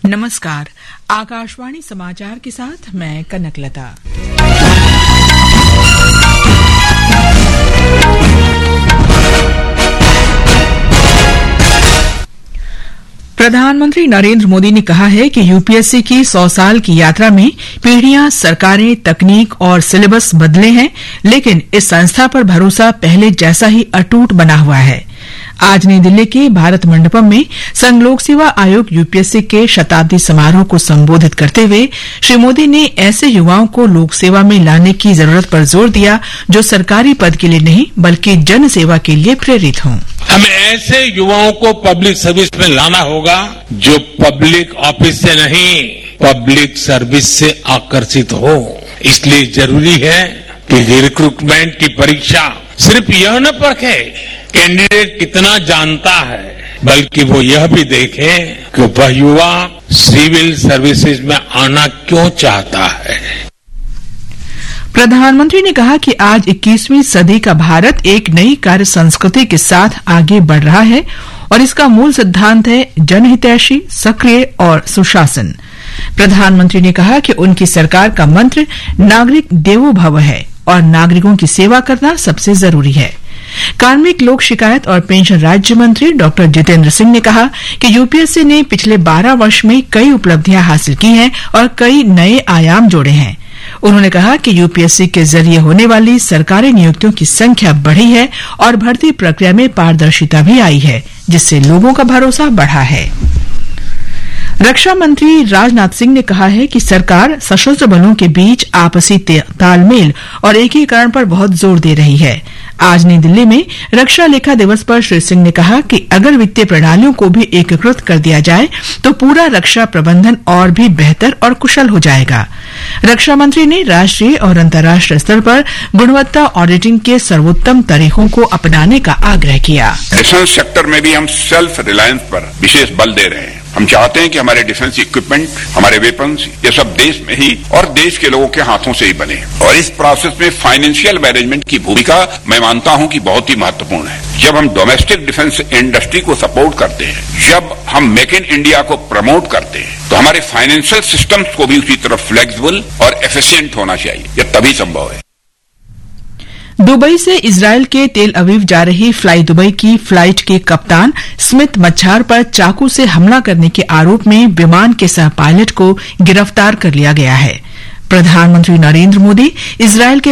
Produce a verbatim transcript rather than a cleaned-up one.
नमस्कार, आकाशवाणी समाचार के साथ मैं कनकलता। प्रधानमंत्री नरेंद्र मोदी ने कहा है कि यूपीएससी की सौ साल की यात्रा में पीढ़ियां, सरकारें, तकनीक और सिलेबस बदले हैं, लेकिन इस संस्था पर भरोसा पहले जैसा ही अटूट बना हुआ है। आज नई दिल्ली के भारत मंडपम में संघ लोक सेवा आयोग यूपीएससी के शताब्दी समारोह को संबोधित करते हुए श्री मोदी ने ऐसे युवाओं को लोक सेवा में लाने की जरूरत पर जोर दिया जो सरकारी पद के लिए नहीं बल्कि जन सेवा के लिए प्रेरित हों। हमें ऐसे युवाओं को पब्लिक सर्विस में लाना होगा जो पब्लिक ऑफिस से नहीं, पब्लिक सर्विस से आकर्षित हो। इसलिए जरूरी है कि रिक्रूटमेंट की परीक्षा सिर्फ यह न परखे कैंडिडेट कितना जानता है, बल्कि वो यह भी देखे कि वह युवा सिविल सर्विसेज में आना क्यों चाहता है। प्रधानमंत्री ने कहा कि आज इक्कीसवीं सदी का भारत एक नई कार्य संस्कृति के साथ आगे बढ़ रहा है और इसका मूल सिद्धांत है जनहितैषी, सक्रिय और सुशासन। प्रधानमंत्री ने कहा कि उनकी सरकार का मंत्र नागरिक देवो भव है और नागरिकों की सेवा करना सबसे जरूरी है। कार्मिक, लोक शिकायत और पेंशन राज्य मंत्री डॉक्टर जितेंद्र सिंह ने कहा कि यूपीएससी ने पिछले बारह वर्ष में कई उपलब्धियां हासिल की हैं और कई नए आयाम जोड़े हैं। उन्होंने कहा कि यूपीएससी के जरिए होने वाली सरकारी नियुक्तियों की संख्या बढ़ी है और भर्ती प्रक्रिया में पारदर्शिता भी आई है, जिससे लोगों का भरोसा बढ़ा है। रक्षा मंत्री राजनाथ सिंह ने कहा है कि सरकार सशस्त्र बलों के बीच आपसी तालमेल और एकीकरण पर बहुत जोर दे रही है। आज नई दिल्ली में रक्षा लेखा दिवस पर श्री सिंह ने कहा कि अगर वित्तीय प्रणालियों को भी एकीकृत कर दिया जाए तो पूरा रक्षा प्रबंधन और भी बेहतर और कुशल हो जाएगा। रक्षा मंत्री ने राष्ट्रीय और अंतर्राष्ट्रीय स्तर पर गुणवत्ता ऑडिटिंग के सर्वोत्तम तरीकों को अपनाने का आग्रह किया। डिफेंस सेक्टर में भी हम सेल्फ रिलायंस पर विशेष बल दे रहे हैं। हम चाहते हैं कि हमारे डिफेंस इक्विपमेंट, हमारे वेपन्स, ये सब देश में ही और देश के लोगों के हाथों से ही बने। और इस प्रोसेस में फाइनेंशियल मैनेजमेंट की भूमिका मैं मानता हूं कि बहुत ही महत्वपूर्ण है। जब हम डोमेस्टिक डिफेंस इंडस्ट्री को सपोर्ट करते हैं, जब हम मेक इन इंडिया को प्रमोट करते हैं, तो हमारे फाइनेंशियल सिस्टम्स को भी उसी तरह फ्लेक्सिबल और एफिशिएंट होना चाहिए। यह तभी संभव है। दुबई से इजरायल के तेल अवीव जा रही फ्लाई दुबई की फ्लाइट के कप्तान स्मिथ मच्छार पर चाकू से हमला करने के आरोप में विमान के सह पायलट को गिरफ्तार कर लिया गया है। प्रधानमंत्री नरेंद्र मोदी इजरायल के